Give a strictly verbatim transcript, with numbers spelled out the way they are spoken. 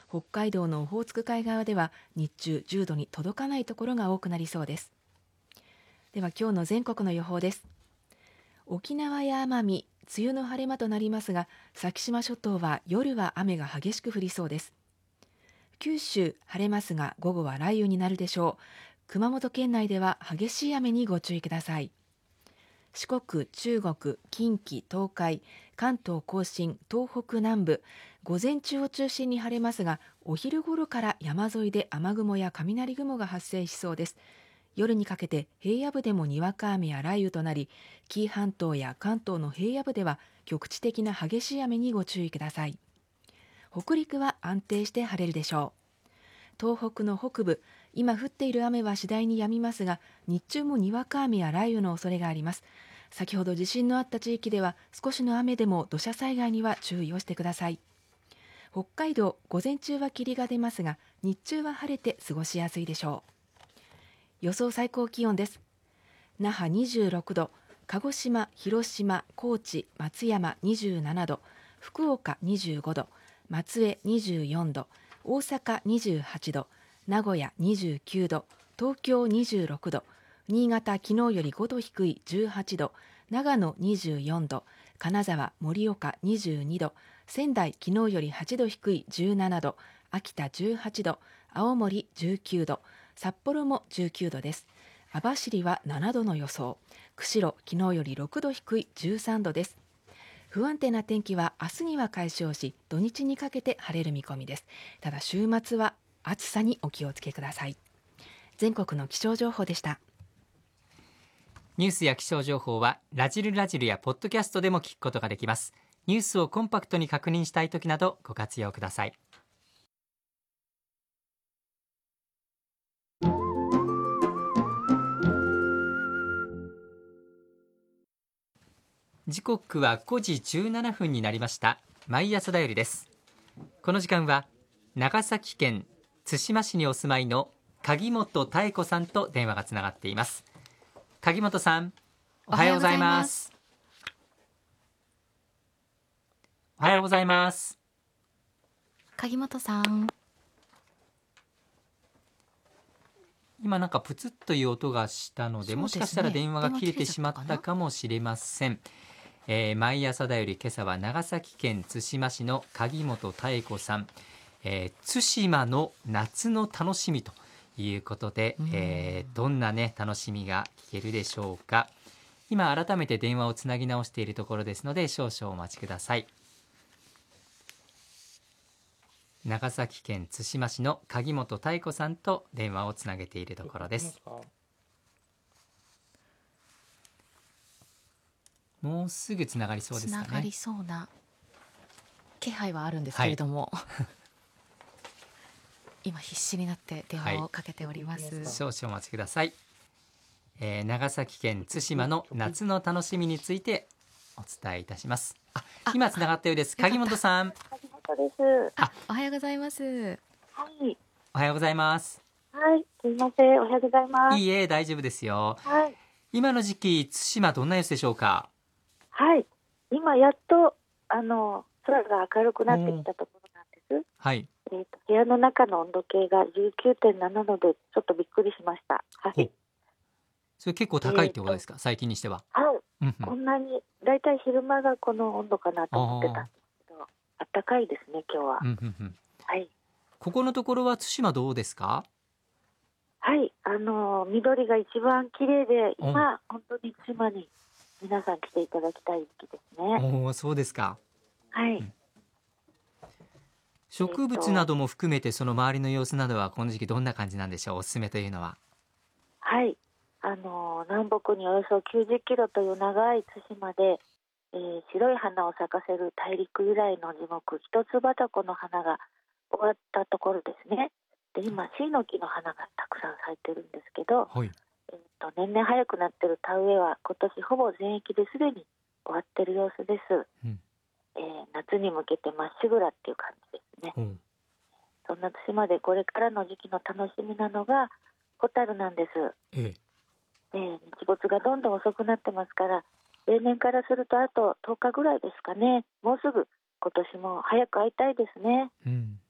北海道のオホーツク海側では日中じゅうどに届かないところが多くなりそうです。では今日の全国の予報です。沖縄や奄美、梅雨の晴れ間となりますが、先島諸島は夜は雨が激しく降りそうです。九州、晴れますが午後は雷雨になるでしょう。熊本県内では激しい雨にご注意ください。四国、中国、近畿、東海、関東甲信、東北南部、午前中を中心に晴れますが、お昼頃から山沿いで雨雲や雷雲が発生しそうです。夜にかけて平野部でもにわか雨や雷雨となり、紀伊半島や関東の平野部では局地的な激しい雨にご注意ください。北陸は安定して晴れるでしょう。東北の北部、今降っている雨は次第に止みますが、日中もにわか雨や雷雨の恐れがあります。先ほど地震のあった地域では少しの雨でも土砂災害には注意をしてください。北海道、午前中は霧が出ますが、日中は晴れて過ごしやすいでしょう。予想最高気温です。那覇にじゅうろくど、鹿児島、広島、高知、松山にじゅうななど、福岡にじゅうごど、松江にじゅうよんど、大阪にじゅうはちど、名古屋にじゅうきゅうど、東京にじゅうろくど、新潟昨日よりごど低いじゅうはちど、長野にじゅうよんど、金沢、盛岡にじゅうにど、仙台昨日よりはちど低いじゅうななど、秋田じゅうはちど、青森じゅうきゅうど、札幌もじゅうきゅうどです。網走はななどの予想、釧路昨日よりろくど低いじゅうさんどです。不安定な天気は明日には解消し、土日にかけて晴れる見込みです。ただ週末は暑さにお気をつけください。全国の気象情報でした。 ニュースや気象情報はラジルラジルやポッドキャストでも聞くことができます。ニュースをコンパクトに確認したいときなどご活用ください。時刻はごじじゅうななふんになりました。毎朝だよりです。この時間は長崎県対馬市にお住まいの鍵本妙子さんと電話がつながっています。鍵本さん、おはようございます。おはようございます。 鍵本さん、 今なんかプツッという音がしたの で, で、ね、もしかしたら電話が切れてしまったかもしれません。えー、毎朝だより今朝は長崎県対馬市の鍵本妙子さん、えー、対馬の夏の楽しみということで、えー、どんなね楽しみが聞けるでしょうか。今改めて電話をつなぎ直しているところですので少々お待ちください。長崎県対馬市の鍵本妙子さんと電話をつなげているところです。もうすぐつながりそうですかね。 つながりそうな気配はあるんですけれども、はい、今必死になって電話をかけております、はい、 少々お待ちください。えー、長崎県対馬の夏の楽しみについてお伝えいたします。あ、今つながったようです。鍵本さん、 鍵本です。 あ、おはようございます。 はい、 おはようございます。 はい、すいません、おはようございます。 いいえ、大丈夫ですよ。 はい、 今の時期対馬どんな様子でしょうか。 はい、今やっとあの空が明るくなってきたところなんです。 はい。 えーと、部屋の中の温度計が じゅうきゅうてんななどでちょっとびっくりしました。はい。 それ結構高いってことですか、えー、最近にしては。 はい、こんなにだいたい昼間がこの温度かなと思ってたんですけど、あったかいですね今日は。 うんうんうん、 はい。 ここのところは対馬どうですか。 はい、あの緑が一番綺麗で、今本当に対馬に皆さん来ていただきたい時期ですね。 お、そうですか。 はい、うん、 植物なども含めてその周りの様子などはこの時期どんな感じなんでしょう。おすすめというのは。 はい、あの南北におよそきゅうじゅっキロという長い対馬で、えー、白い花を咲かせる大陸由来の樹木一つばたこの花が終わったところですね。で、今シイの木の花がたくさん咲いてるんですけど、 はい、 えー、と年々早くなってる田植えは今年ほぼ全域ですでに終わってる様子です、うん、えー、夏に向けてまっしぐらっていう感じですね、うん、そんな対馬でこれからの時期の楽しみなのがホタルなんです。えええー、日没がどんどん遅くなってますから、例年からするとあととおかぐらいですかね。もうすぐ今年も早く会いたいですね、 うん、